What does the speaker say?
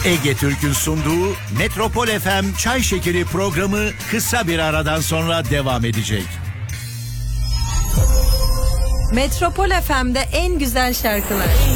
Ege Türk'ün sunduğu Metropol FM Çay Şekeri programı kısa bir aradan sonra devam edecek. Metropol FM'de en güzel şarkılar.